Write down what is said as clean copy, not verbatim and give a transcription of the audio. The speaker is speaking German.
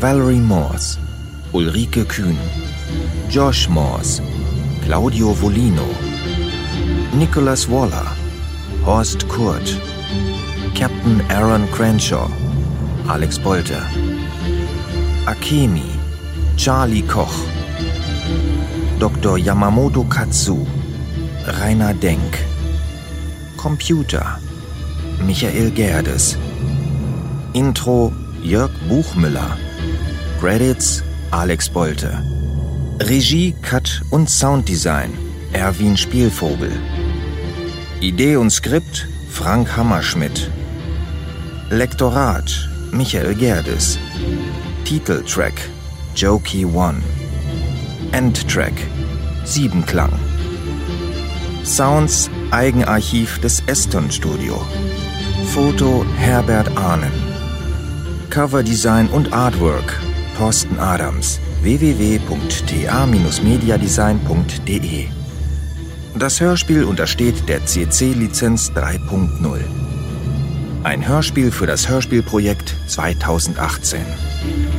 Valerie Morse, Ulrike Kühn, Josh Morse, Claudio Volino, Nicholas Waller, Horst Kurt, Captain Aaron Crenshaw, Alex Bolter, Akemi, Charlie Koch, Dr. Yamamoto Katsu, Rainer Denk, Computer, Michael Gerdes, Intro Jörg Buchmüller, Credits Alex Bolte, Regie, Cut und Sounddesign Erwin Spielvogel, Idee und Skript Frank Hammerschmidt, Lektorat Michael Gerdes, Titeltrack Jokey One, Endtrack Siebenklang, Sounds Eigenarchiv des Eston Studio, Foto Herbert Ahnen, Coverdesign und Artwork Thorsten Adams, www.ta-mediadesign.de. Das Hörspiel untersteht der CC-Lizenz 3.0. Ein Hörspiel für das Hörspielprojekt 2018.